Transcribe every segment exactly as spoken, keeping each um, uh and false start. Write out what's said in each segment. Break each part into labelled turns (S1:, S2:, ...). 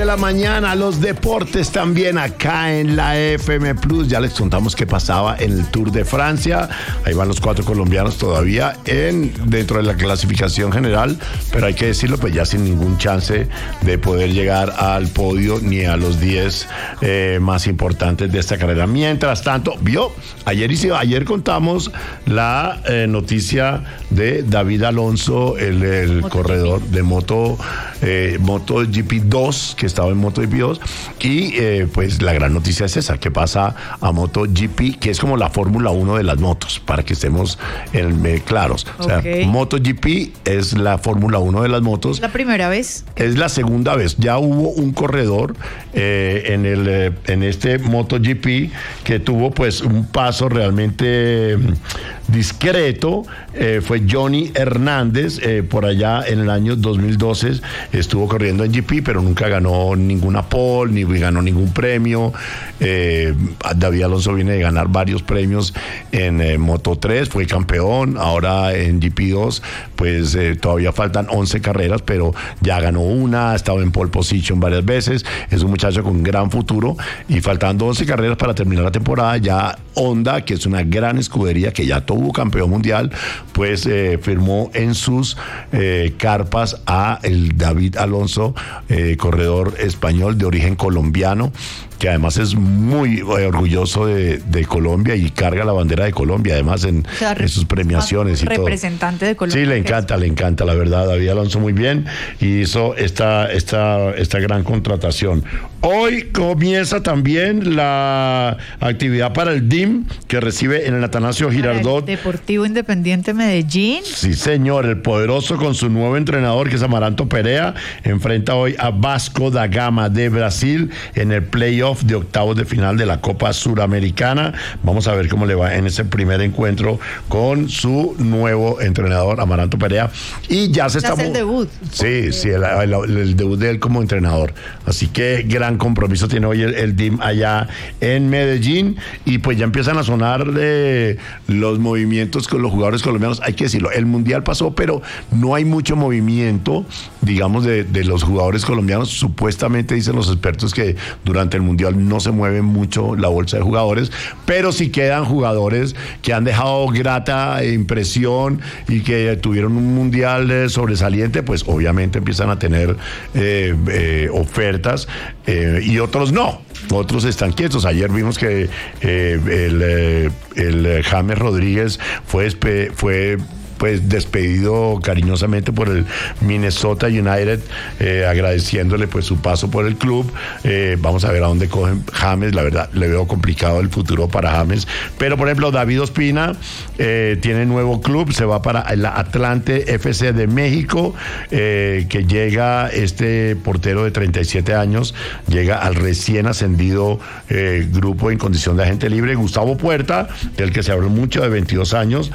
S1: de la mañana, los deportes también acá en la F M Plus. Ya les contamos qué pasaba en el Tour de Francia. Ahí van los cuatro colombianos todavía en dentro de la clasificación general, pero hay que decirlo, pues ya sin ningún chance de poder llegar al podio ni a los diez eh, más importantes de esta carrera. Mientras tanto, vio, ayer, hice, ayer contamos la eh, noticia de David Alonso, el, el corredor de moto, eh, MotoGP dos, que estaba en MotoGP dos, y eh, pues la gran noticia es esa, que pasa a MotoGP, que es como la Fórmula uno de las motos, para que estemos en, eh, claros. O sea, okay. MotoGP es la Fórmula uno de las motos.
S2: ¿La primera vez?
S1: Es la segunda vez. Ya hubo un corredor eh, en, el, eh, en este MotoGP que tuvo pues un paso realmente eh, discreto. Eh, fue Johnny Hernández, eh, por allá en el año dos mil doce estuvo corriendo en G P, pero nunca ganó ninguna pole, ni ganó ningún premio. eh, David Alonso viene de ganar varios premios en eh, Moto tres, fue campeón. Ahora en G P dos pues eh, todavía faltan once carreras, pero ya ganó una, ha estado en pole position varias veces, es un muchacho con gran futuro, y faltando once carreras para terminar la temporada, ya Honda, que es una gran escudería que ya tuvo campeón mundial, pues eh, firmó en sus eh, carpas a el David Alonso, eh, corredor español de origen colombiano, que además es muy eh, orgulloso de, de Colombia y carga la bandera de Colombia además en, o sea, en sus premiaciones y todo.
S2: Representante de Colombia.
S1: Sí, le encanta, le encanta, la verdad, David Alonso muy bien, y hizo esta, esta, esta gran contratación. Hoy comienza también la actividad para el D I M, que recibe en el Atanasio Girardot.
S2: ¿El Deportivo Independiente Medellín?
S1: Sí, señor, el poderoso con su nuevo entrenador, que es Amaranto Perea, enfrenta hoy a Vasco da Gama de Brasil en el playoff de octavos de final de la Copa Suramericana. Vamos a ver cómo le va en ese primer encuentro con su nuevo entrenador, Amaranto Perea. Y ya se está...
S2: Es el debut.
S1: Sí, sí, el, el, el debut de él como entrenador. Así que gran compromiso tiene hoy el, el D I M allá en Medellín, y pues ya empiezan a sonar eh, los movimientos con los jugadores colombianos. Hay que decirlo, el Mundial pasó, pero no hay mucho movimiento, digamos, de, de los jugadores colombianos. Supuestamente dicen los expertos que durante el Mundial no se mueve mucho la bolsa de jugadores, pero sí quedan jugadores que han dejado grata impresión y que tuvieron un Mundial eh, sobresaliente, pues obviamente empiezan a tener eh, eh, ofertas, eh, y otros no. Otros están quietos. Ayer vimos que eh, el, eh, el James Rodríguez fue, fue pues despedido cariñosamente por el Minnesota United, eh, agradeciéndole pues su paso por el club. Eh, vamos a ver a dónde cogen James. La verdad, le veo complicado el futuro para James, pero por ejemplo David Ospina eh, tiene nuevo club, se va para el Atlante F C de México, eh, que llega este portero de treinta y siete años, llega al recién ascendido eh, grupo en condición de agente libre. Gustavo Puerta, del que se habló mucho, de veintidós años,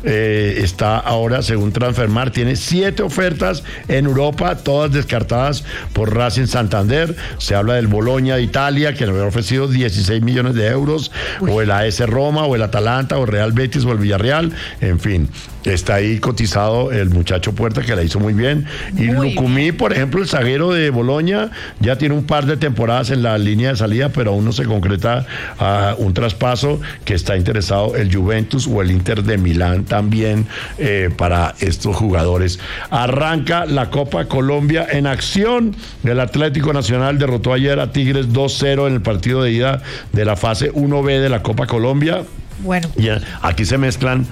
S1: eh, está ahora, según Transfermarkt, tiene siete ofertas en Europa, todas descartadas por Racing Santander. Se habla del Bologna de Italia, que le había ofrecido dieciséis millones de euros, Uy. o el A S Roma, o el Atalanta, o el Real Betis, o el Villarreal. En fin, está ahí cotizado el muchacho Puerta, que la hizo muy bien. Y muy Lucumí, bien. Por ejemplo, el zaguero de Bologna, ya tiene un par de temporadas en la línea de salida, pero aún no se concreta uh, un traspaso, que está interesado el Juventus o el Inter de Milán también eh, para estos jugadores. Arranca la Copa Colombia en acción. El Atlético Nacional derrotó ayer a Tigres dos cero en el partido de ida de la fase uno B de la Copa Colombia.
S2: Bueno.
S1: Y aquí se mezclan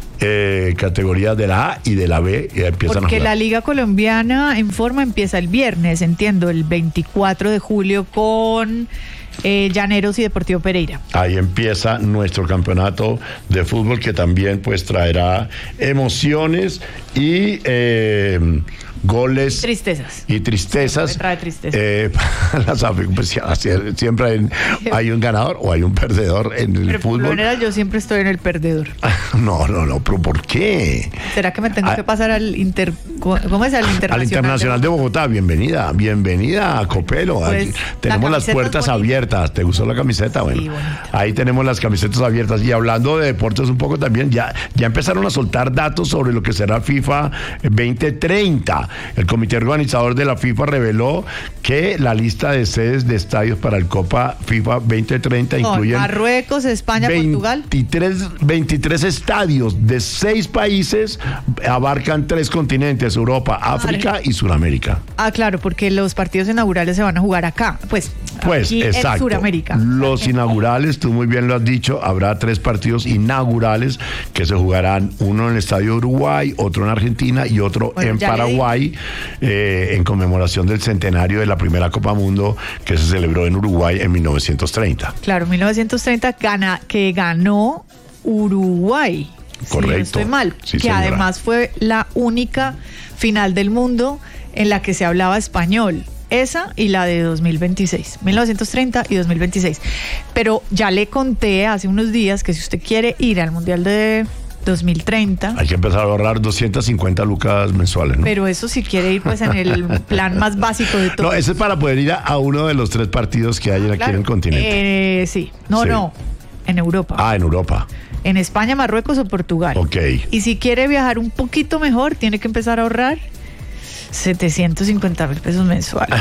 S1: Eh, categorías de la A y de la B, y empiezan
S2: porque
S1: a jugar.
S2: La Liga Colombiana en forma empieza el viernes, entiendo, el veinticuatro de julio con eh, Llaneros y Deportivo Pereira.
S1: Ahí empieza nuestro campeonato de fútbol, que también pues traerá emociones y eh, goles.
S2: Tristezas.
S1: Y tristezas.
S2: Siempre trae tristezas.
S1: Eh, las, pues, siempre hay, hay un ganador o hay un perdedor en el
S2: Pero
S1: fútbol.
S2: Por lo general yo siempre estoy en el perdedor.
S1: No, no, no, pero ¿por qué?
S2: ¿Será que me tengo a, que pasar al inter, ¿cómo es? Al Internacional,
S1: al Internacional de Bogotá. de Bogotá. Bienvenida, bienvenida a Copelo. Pues, Aquí tenemos la las puertas abiertas. ¿Te gustó la camiseta? Bueno, sí, ahí tenemos las camisetas abiertas. Y hablando de deportes un poco también, ya, ya empezaron a soltar datos sobre lo que será FIFA veinte treinta. El comité organizador de la FIFA reveló que la lista de sedes de estadios para el Copa FIFA veinte treinta incluyen
S2: Marruecos, España, Portugal.
S1: veintitrés estadios de seis países, abarcan tres continentes, Europa, África vale. y Sudamérica.
S2: Ah, claro, porque los partidos inaugurales se van a jugar acá, pues,
S1: pues
S2: aquí
S1: exacto.
S2: en Sudamérica.
S1: Los inaugurales, tú muy bien lo has dicho, habrá tres partidos inaugurales que se jugarán, uno en el Estadio Uruguay, otro en Argentina y otro bueno, en Paraguay, eh, en conmemoración del centenario de la primera Copa Mundo que se celebró en Uruguay en mil novecientos treinta.
S2: Claro, mil novecientos treinta gana, que ganó Uruguay.
S1: Correcto.
S2: Si no estoy mal,
S1: sí,
S2: que
S1: señora.
S2: además fue la única final del mundo en la que se hablaba español. Esa y la de dos mil veintiséis, mil novecientos treinta y dos mil veintiséis. Pero ya le conté hace unos días que si usted quiere ir al Mundial de dos mil treinta...
S1: Hay que empezar a ahorrar doscientas cincuenta lucas mensuales, ¿no?
S2: Pero eso si quiere ir pues en el plan más básico de todo.
S1: No, ese es para poder ir a, a uno de los tres partidos que hay aquí claro. en el continente.
S2: Eh, sí, no, sí. no, en Europa.
S1: Ah, en Europa.
S2: En España, Marruecos o Portugal.
S1: Ok.
S2: Y si quiere viajar un poquito mejor, tiene que empezar a ahorrar setecientos cincuenta mil pesos mensuales.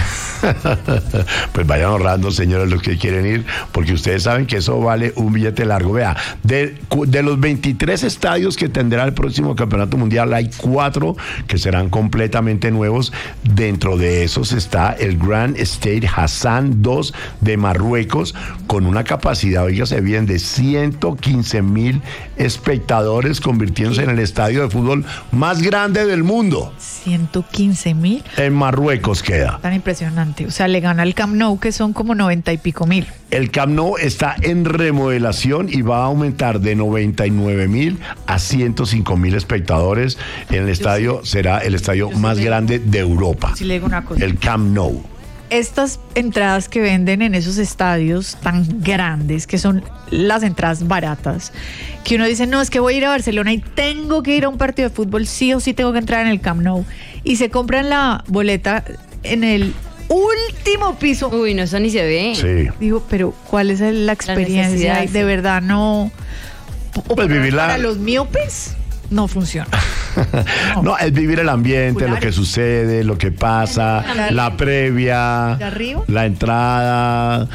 S1: Pues vayan ahorrando, señores, los que quieren ir, porque ustedes saben que eso vale un billete largo. Vea, de, de los veintitrés estadios que tendrá el próximo campeonato mundial, hay cuatro que serán completamente nuevos. Dentro de esos está el Grand Stade Hassan dos de Marruecos, con una capacidad, oígase bien, de ciento quince mil espectadores, convirtiéndose sí. en el estadio de fútbol más grande del mundo.
S2: ciento quince mil.
S1: En Marruecos queda.
S2: Tan impresionante. O sea, le gana el Camp Nou, que son como noventa y pico mil.
S1: El Camp Nou está en remodelación y va a aumentar de noventa y nueve mil a ciento cinco mil espectadores. En el estadio sí. será el estadio más sí grande de Europa.
S2: Sí, le digo una cosa.
S1: El Camp Nou.
S2: Estas entradas que venden en esos estadios tan grandes, que son las entradas baratas, que uno dice, no, es que voy a ir a Barcelona y tengo que ir a un partido de fútbol, sí o sí tengo que entrar en el Camp Nou, y se compran la boleta en el último piso.
S3: Uy, no, eso ni se ve.
S1: Sí.
S2: Digo, pero ¿cuál es la experiencia? La de verdad no...
S1: Pues vivir la...
S2: Para los miopes no funciona.
S1: No. no, es vivir el ambiente, lo que sucede, lo que pasa, la, la previa, la entrada.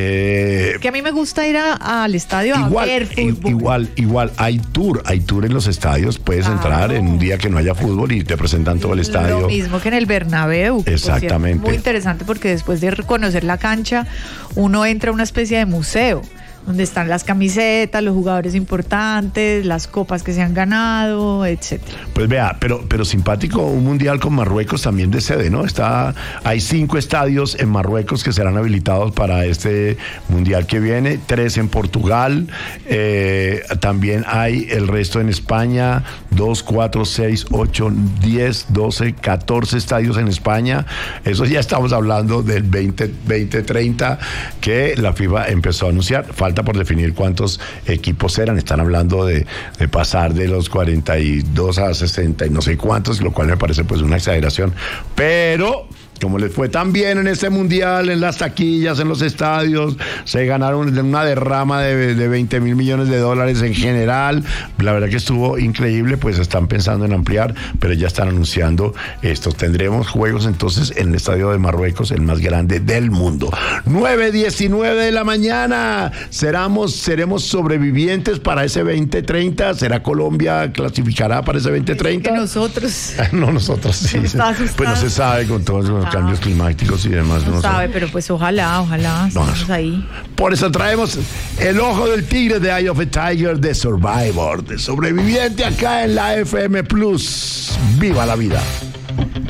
S1: Eh,
S2: que a mí me gusta ir a, al estadio
S1: igual,
S2: a ver fútbol.
S1: Igual, igual, hay tour, hay tour en los estadios, puedes claro. entrar en un día que no haya fútbol y te presentan todo el estadio.
S2: Lo mismo que en el Bernabéu.
S1: Exactamente.
S2: Muy interesante porque después de reconocer la cancha, uno entra a una especie de museo, donde están las camisetas, los jugadores importantes, las copas que se han ganado, etcétera.
S1: Pues vea, pero, pero simpático un mundial con Marruecos también de sede, ¿no? Está, hay cinco estadios en Marruecos que serán habilitados para este mundial que viene, tres en Portugal, eh, también hay el resto en España, dos, cuatro, seis, ocho, diez, doce, catorce estadios en España. Eso ya estamos hablando del veinte treinta que la FIFA empezó a anunciar. Falta por definir cuántos equipos eran, están hablando de, de pasar de los cuarenta y dos a sesenta y no sé cuántos, lo cual me parece pues una exageración, pero como les fue tan bien en este mundial, en las taquillas, en los estadios, se ganaron una derrama de, de veinte mil millones de dólares en general, la verdad que estuvo increíble, pues están pensando en ampliar, pero ya están anunciando esto. Tendremos juegos entonces en el estadio de Marruecos, el más grande del mundo. nueve diecinueve de la mañana, seremos, seremos sobrevivientes para ese veinte treinta, ¿será Colombia clasificará para ese veinte treinta?
S2: Que nosotros.
S1: No, nosotros sí. Pues no se sabe con todos los cambios climáticos y demás.
S2: No,
S1: no
S2: sabe, pero pues ojalá, ojalá
S1: no,
S2: estamos ahí.
S1: Por eso traemos el ojo del tigre de Eye of a Tiger de Survivor, de sobreviviente acá en la F M Plus. ¡Viva la vida!